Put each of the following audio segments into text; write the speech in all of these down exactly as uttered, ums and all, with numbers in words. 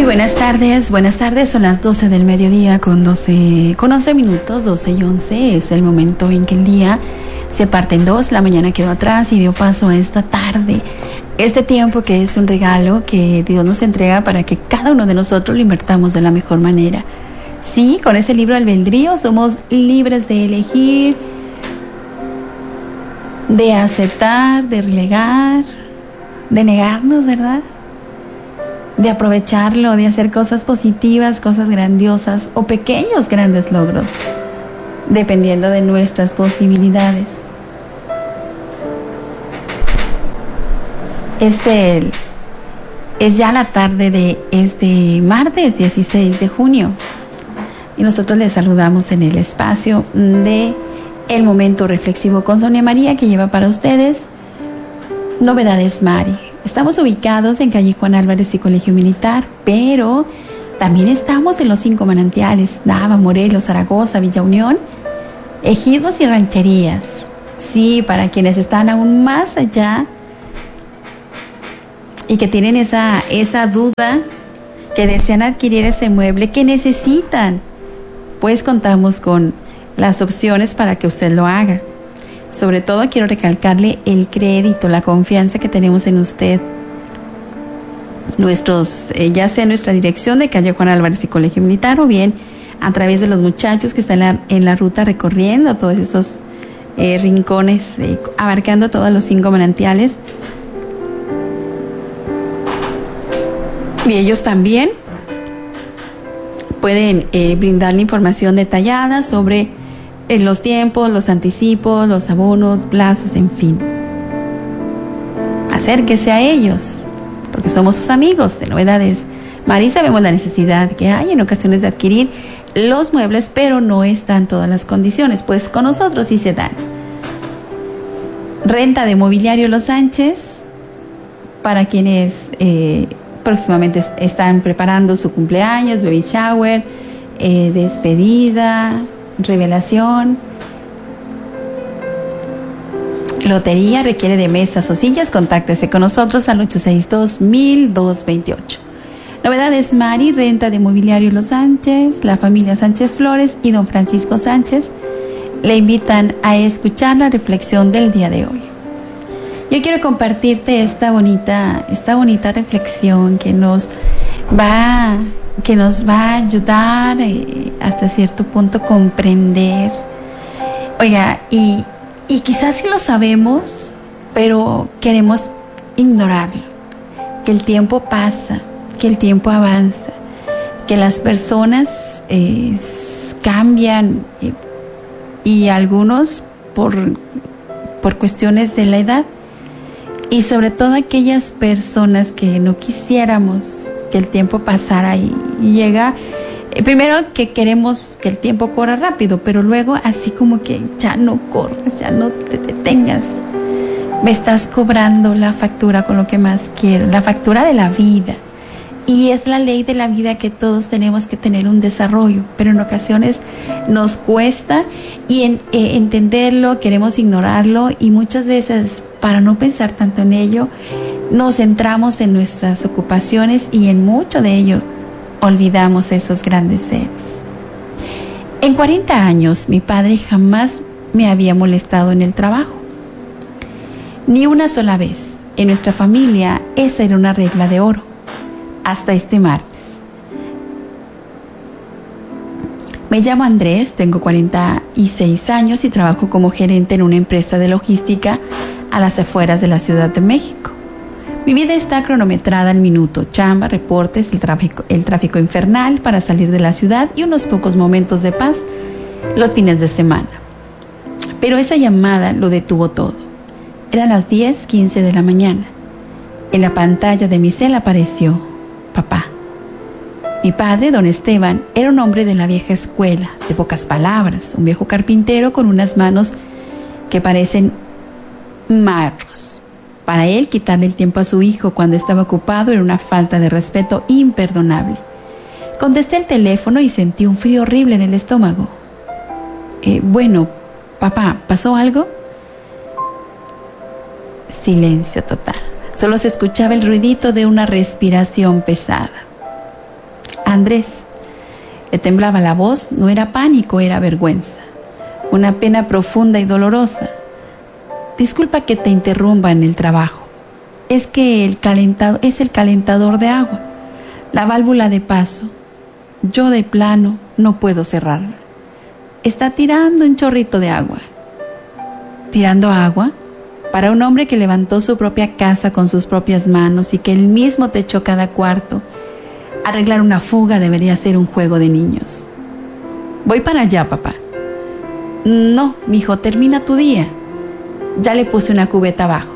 buenas tardes, buenas tardes, son las doce del mediodía con doce, con once minutos, doce y once, es el momento en que el día se parte en dos, la mañana quedó atrás y dio paso a esta tarde, este tiempo que es un regalo que Dios nos entrega para que cada uno de nosotros lo invertamos de la mejor manera. Sí, con ese libre albedrío somos libres de elegir, de aceptar, de relegar, de negarnos, ¿verdad? De aprovecharlo, de hacer cosas positivas, cosas grandiosas o pequeños grandes logros, dependiendo de nuestras posibilidades. Es el, es ya la tarde de este martes dieciséis de junio y nosotros les saludamos en el espacio de El Momento Reflexivo con Sonia María, que lleva para ustedes Novedades Mari. Estamos ubicados en calle Juan Álvarez y Colegio Militar, pero también estamos en los cinco manantiales: Nava, Morelos, Zaragoza, Villa Unión, ejidos y rancherías. Sí, para quienes están aún más allá y que tienen esa, esa duda, que desean adquirir ese mueble, que necesitan, pues contamos con las opciones para que usted lo haga. Sobre todo quiero recalcarle el crédito, la confianza que tenemos en usted. Nuestros, eh, ya sea nuestra dirección de calle Juan Álvarez y Colegio Militar, o bien a través de los muchachos que están en la, en la ruta recorriendo todos esos eh, rincones, eh, abarcando todos los cinco manantiales. Y ellos también pueden eh, brindarle información detallada sobre en los tiempos, los anticipos, los abonos, plazos, en fin. Acérquese a ellos, porque somos sus amigos de Novedades Mari. Sabemos la necesidad que hay en ocasiones de adquirir los muebles, pero no están todas las condiciones, pues con nosotros sí se dan. Renta de mobiliario Los Sánchez, para quienes eh, próximamente están preparando su cumpleaños, baby shower, eh, despedida, revelación, lotería, requiere de mesas o sillas. Contáctese con nosotros al ocho seis dos, mil doscientos veintiocho. Novedades Mari, renta de mobiliario Los Sánchez, la familia Sánchez Flores y don Francisco Sánchez le invitan a escuchar la reflexión del día de hoy. Yo quiero compartirte esta bonita, esta bonita reflexión que nos va que nos va a ayudar eh, hasta cierto punto comprender. Oiga, y, y quizás sí lo sabemos, pero queremos ignorarlo. Que el tiempo pasa, que el tiempo avanza, que las personas eh, cambian eh, y algunos por, por cuestiones de la edad, y sobre todo aquellas personas que no quisiéramos que el tiempo pasara y, y llega, eh, primero que queremos que el tiempo corra rápido, pero luego así como que ya no corres, ya no te detengas, me estás cobrando la factura con lo que más quiero, la factura de la vida. Y es la ley de la vida que todos tenemos que tener un desarrollo, pero en ocasiones nos cuesta y en, eh, entenderlo, queremos ignorarlo, y muchas veces, para no pensar tanto en ello, nos centramos en nuestras ocupaciones y en mucho de ello olvidamos a esos grandes seres. En cuarenta años mi padre jamás me había molestado en el trabajo, ni una sola vez. En nuestra familia esa era una regla de oro, hasta este martes. Me llamo Andrés, tengo cuarenta y seis años y trabajo como gerente en una empresa de logística a las afueras de la Ciudad de México. Mi vida está cronometrada al minuto: chamba, reportes, el tráfico, el tráfico infernal para salir de la ciudad y unos pocos momentos de paz los fines de semana. Pero esa llamada lo detuvo todo. Eran las diez quince de la mañana. En la pantalla de mi cel apareció papá. Mi padre, don Esteban, era un hombre de la vieja escuela, de pocas palabras, un viejo carpintero con unas manos que parecen marros. Para él, quitarle el tiempo a su hijo cuando estaba ocupado era una falta de respeto imperdonable. Contesté el teléfono y sentí un frío horrible en el estómago. Eh, bueno, papá, ¿pasó algo? Silencio total. Solo se escuchaba el ruidito de una respiración pesada. Andrés. Le temblaba la voz, no era pánico, era vergüenza. Una pena profunda y dolorosa. Disculpa que te interrumpa en el trabajo. Es que el calentado, es el calentador de agua, la válvula de paso. Yo de plano no puedo cerrarla. Está tirando un chorrito de agua. ¿Tirando agua? Para un hombre que levantó su propia casa con sus propias manos y que él mismo techó cada cuarto, arreglar una fuga debería ser un juego de niños. Voy para allá, papá. No, mijo, termina tu día. Ya le puse una cubeta abajo.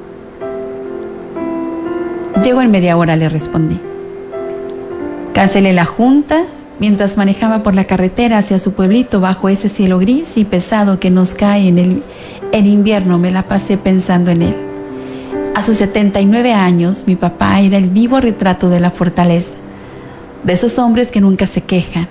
Llego en media hora, le respondí. Cancelé la junta mientras manejaba por la carretera hacia su pueblito bajo ese cielo gris y pesado que nos cae en el en invierno. Me la pasé pensando en él. A sus setenta y nueve años, mi papá era el vivo retrato de la fortaleza, de esos hombres que nunca se quejan.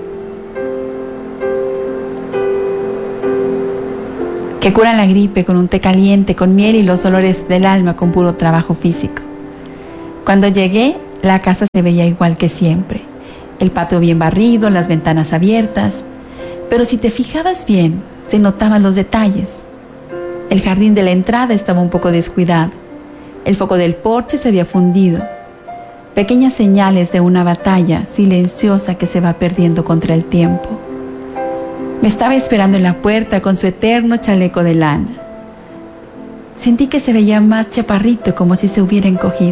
Que curan la gripe con un té caliente, con miel y los dolores del alma con puro trabajo físico. Cuando llegué, la casa se veía igual que siempre. El patio bien barrido, las ventanas abiertas. Pero si te fijabas bien, se notaban los detalles. El jardín de la entrada estaba un poco descuidado. El foco del porche se había fundido. Pequeñas señales de una batalla silenciosa que se va perdiendo contra el tiempo. Me estaba esperando en la puerta con su eterno chaleco de lana. Sentí que se veía más chaparrito, como si se hubiera encogido.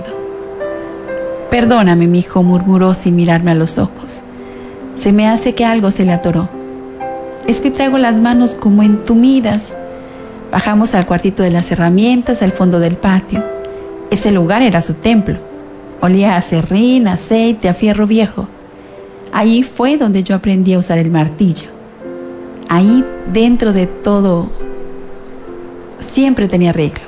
Perdóname, mijo, murmuró sin mirarme a los ojos. Se me hace que algo se le atoró. Es que traigo las manos como entumidas. Bajamos al cuartito de las herramientas, al fondo del patio. Ese lugar era su templo. Olía a serrín, aceite, a fierro viejo. Ahí fue donde yo aprendí a usar el martillo. Ahí, dentro de todo, siempre tenía arreglo.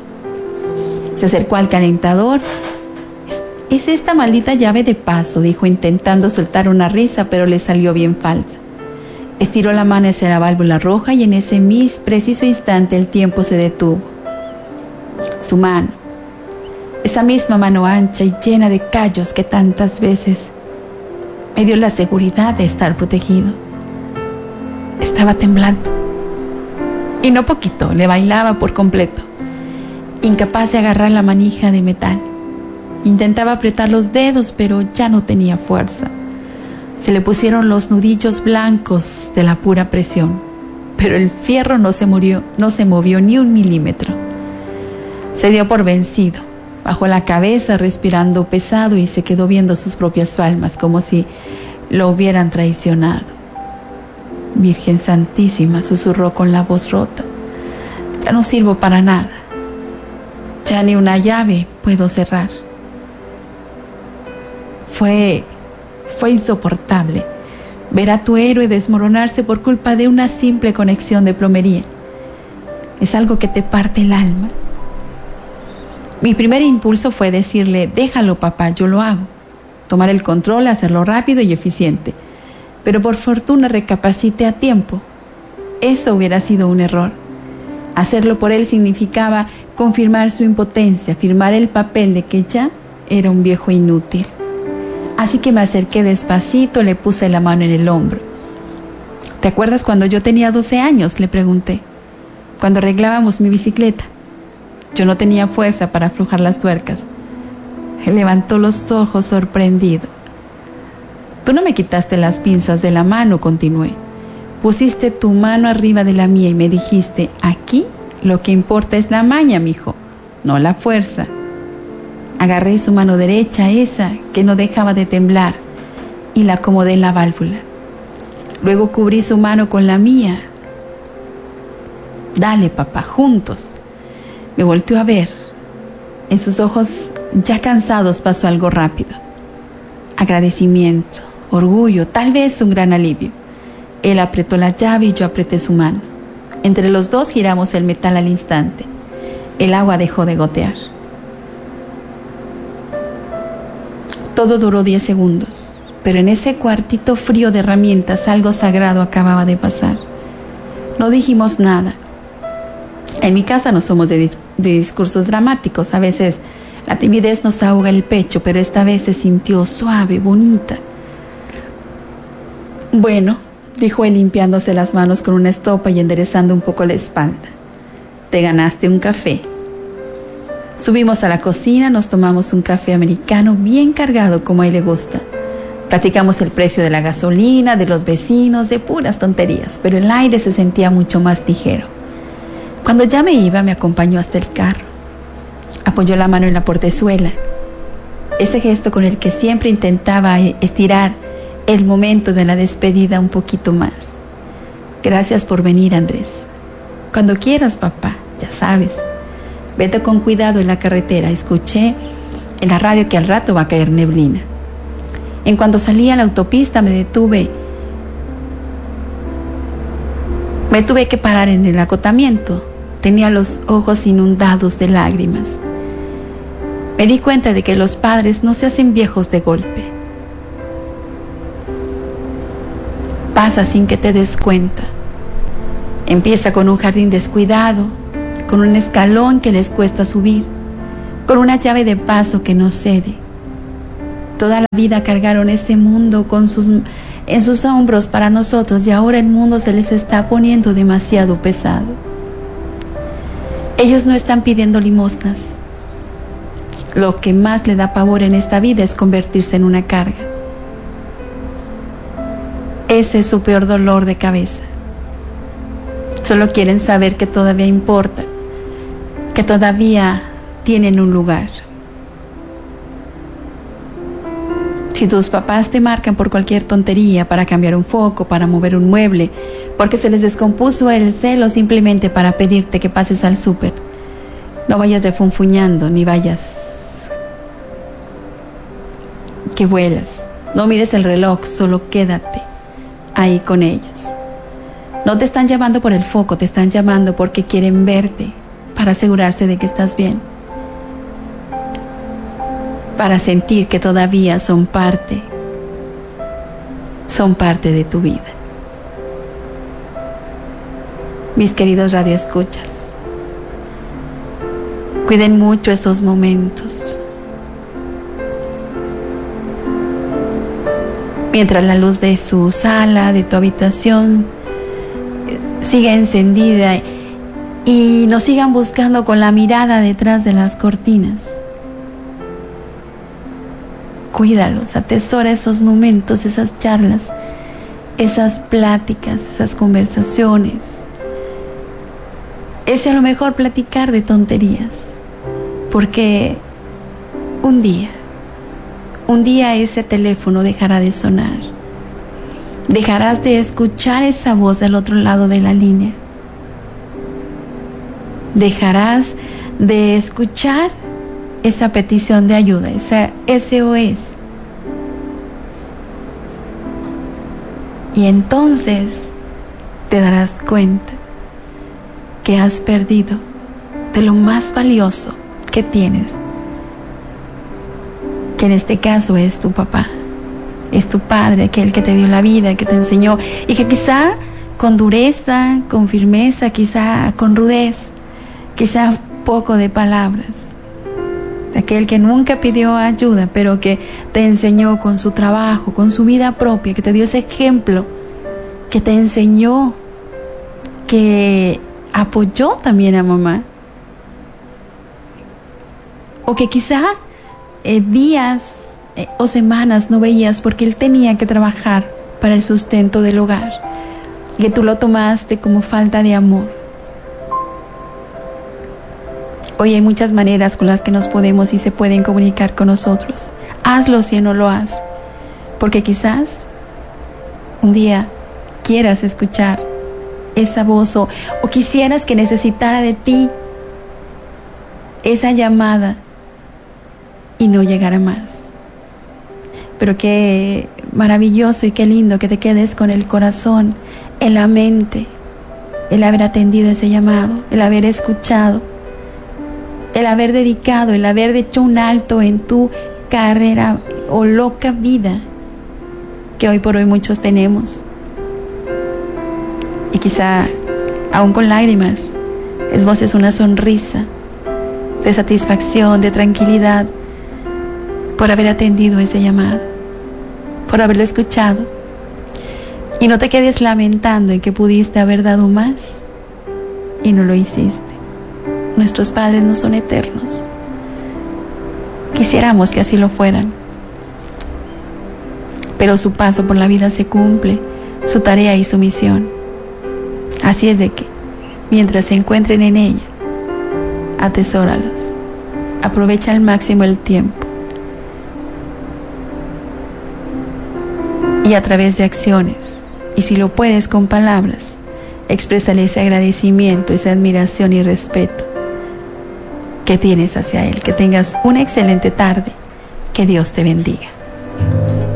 Se acercó al calentador. Es esta maldita llave de paso, dijo, intentando soltar una risa, pero le salió bien falsa. Estiró la mano hacia la válvula roja y en ese mis preciso instante el tiempo se detuvo. Su mano, esa misma mano ancha y llena de callos que tantas veces me dio la seguridad de estar protegido. Estaba temblando. Y no poquito, le bailaba por completo, incapaz de agarrar la manija de metal. Intentaba apretar los dedos, pero ya no tenía fuerza. Se le pusieron los nudillos blancos de la pura presión, pero el fierro no se murió, no se movió ni un milímetro. Se dio por vencido, bajó la cabeza respirando pesado y se quedó viendo sus propias palmas como si lo hubieran traicionado. Virgen Santísima, susurró con la voz rota. Ya no sirvo para nada. Ya ni una llave puedo cerrar. Fue, fue insoportable ver a tu héroe desmoronarse por culpa de una simple conexión de plomería. Es algo que te parte el alma. Mi primer impulso fue decirle, déjalo, papá, yo lo hago. Tomar el control, hacerlo rápido y eficiente. Pero por fortuna recapacité a tiempo. Eso hubiera sido un error. Hacerlo por él significaba confirmar su impotencia, firmar el papel de que ya era un viejo inútil. Así que me acerqué despacito, le puse la mano en el hombro. ¿Te acuerdas cuando yo tenía doce años?, le pregunté. Cuando arreglábamos mi bicicleta. Yo no tenía fuerza para aflojar las tuercas. Él levantó los ojos sorprendido. Tú no me quitaste las pinzas de la mano, continué. Pusiste tu mano arriba de la mía y me dijiste, aquí lo que importa es la maña, mijo, no la fuerza. Agarré su mano derecha, esa que no dejaba de temblar, y la acomodé en la válvula. Luego cubrí su mano con la mía. Dale, papá, juntos. Me volteó a ver. En sus ojos, ya cansados, pasó algo rápido. Agradecimiento, orgullo, tal vez un gran alivio. Él apretó la llave y yo apreté su mano. Entre los dos giramos el metal al instante. El agua dejó de gotear. Todo duró diez segundos, pero en ese cuartito frío de herramientas algo sagrado acababa de pasar. No dijimos nada. En mi casa no somos de, de discursos dramáticos. A veces la timidez nos ahoga el pecho, pero esta vez se sintió suave, bonita. Bueno, dijo él limpiándose las manos con una estopa y enderezando un poco la espalda. Te ganaste un café. Subimos a la cocina, nos tomamos un café americano bien cargado como a él le gusta. Platicamos el precio de la gasolina, de los vecinos, de puras tonterías, pero el aire se sentía mucho más ligero. Cuando ya me iba, me acompañó hasta el carro. Apoyó la mano en la portezuela. Ese gesto con el que siempre intentaba estirar el momento de la despedida un poquito más. Gracias por venir, Andrés. Cuando quieras, papá, ya sabes. Vete con cuidado en la carretera. Escuché en la radio que al rato va a caer neblina. En cuanto salí a la autopista me detuve. Me tuve que parar en el acotamiento. Tenía los ojos inundados de lágrimas. Me di cuenta de que los padres no se hacen viejos de golpe. Pasa sin que te des cuenta. Empieza con un jardín descuidado, con un escalón que les cuesta subir, con una llave de paso que no cede. Toda la vida cargaron este mundo con sus, en sus hombros para nosotros y ahora el mundo se les está poniendo demasiado pesado. Ellos no están pidiendo limosnas. Lo que más le da pavor en esta vida es convertirse en una carga. Ese es su peor dolor de cabeza. Solo quieren saber que todavía importa, que todavía tienen un lugar. Si tus papás te marcan por cualquier tontería, para cambiar un foco, para mover un mueble, porque se les descompuso el celo, simplemente para pedirte que pases al súper, no vayas refunfuñando, ni vayas que vuelas. No mires el reloj, solo quédate ahí con ellos. No te están llamando por el foco, te están llamando porque quieren verte, para asegurarse de que estás bien, para sentir que todavía son parte, son parte de tu vida. Mis queridos radioescuchas, cuiden mucho esos momentos. Mientras la luz de su sala, de tu habitación, siga encendida y nos sigan buscando con la mirada detrás de las cortinas. Cuídalos, atesora esos momentos, esas charlas, esas pláticas, esas conversaciones. Ese a lo mejor platicar de tonterías, porque un día, un día ese teléfono dejará de sonar. Dejarás de escuchar esa voz del otro lado de la línea. Dejarás de escuchar esa petición de ayuda, esa S O S. Y entonces te darás cuenta que has perdido de lo más valioso que tienes, que en este caso es tu papá, es tu padre, aquel que te dio la vida, que te enseñó, y que quizá con dureza, con firmeza, quizá con rudez, quizá poco de palabras, aquel que nunca pidió ayuda, pero que te enseñó con su trabajo, con su vida propia, que te dio ese ejemplo, que te enseñó, que apoyó también a mamá, o que quizá eh, días eh, o semanas no veías porque él tenía que trabajar para el sustento del hogar, y que tú lo tomaste como falta de amor. Hoy hay muchas maneras con las que nos podemos y se pueden comunicar con nosotros. Hazlo si no lo has, porque quizás un día quieras escuchar esa voz o, o quisieras que necesitara de ti esa llamada y no llegara más. Pero qué maravilloso y qué lindo que te quedes con el corazón, en la mente, el haber atendido ese llamado, el haber escuchado, el haber dedicado, el haber hecho un alto en tu carrera o loca vida que hoy por hoy muchos tenemos. Y quizá, aún con lágrimas, esboces una sonrisa de satisfacción, de tranquilidad, por haber atendido ese llamado, por haberlo escuchado. Y no te quedes lamentando en que pudiste haber dado más y no lo hiciste. Nuestros padres no son eternos. Quisiéramos que así lo fueran, pero su paso por la vida se cumple, su tarea y su misión. Así es de que, mientras se encuentren en ella, atesóralos, aprovecha al máximo el tiempo y a través de acciones, y si lo puedes con palabras, exprésale ese agradecimiento, esa admiración y respeto que tienes hacia él. Que tengas una excelente tarde. Que Dios te bendiga.